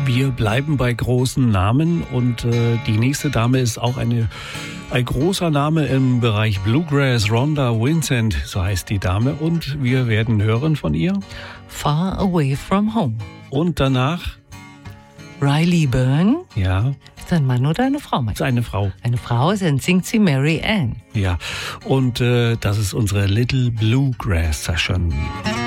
Wir bleiben bei großen Namen und die nächste Dame ist auch ein großer Name im Bereich Bluegrass. Rhonda Vincent, so heißt die Dame, und wir werden hören von ihr Far Away From Home. Und danach Riley Byrne. Ja. Ist ein Mann oder eine Frau? Ist eine Frau. Eine Frau, dann singt sie Mary Ann. Ja, und das ist unsere Little Bluegrass Session.